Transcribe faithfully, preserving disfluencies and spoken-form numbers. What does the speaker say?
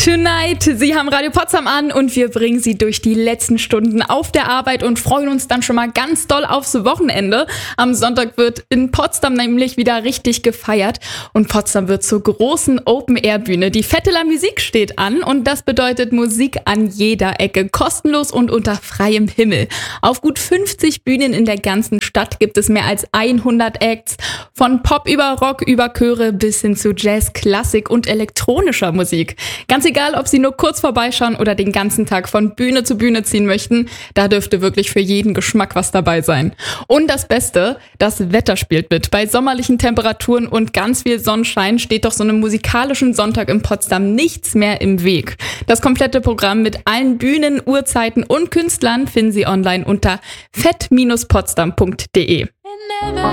Tonight. Sie haben Radio Potsdam an und wir bringen Sie durch die letzten Stunden auf der Arbeit und freuen uns dann schon mal ganz doll aufs Wochenende. Am Sonntag wird in Potsdam nämlich wieder richtig gefeiert und Potsdam wird zur großen Open-Air-Bühne. Die Vetteler Musik steht an und das bedeutet Musik an jeder Ecke, kostenlos und unter freiem Himmel. Auf gut fünfzig Bühnen in der ganzen Stadt gibt es mehr als hundert Acts, von Pop über Rock, über Chöre bis hin zu Jazz, Klassik und elektronischer Musik. Ganz egal, ob Sie nur kurz vorbeischauen oder den ganzen Tag von Bühne zu Bühne ziehen möchten, da dürfte wirklich für jeden Geschmack was dabei sein. Und das Beste, das Wetter spielt mit. Bei sommerlichen Temperaturen und ganz viel Sonnenschein steht doch so einem musikalischen Sonntag in Potsdam nichts mehr im Weg. Das komplette Programm mit allen Bühnen, Uhrzeiten und Künstlern finden Sie online unter fett Bindestrich potsdam punkt de.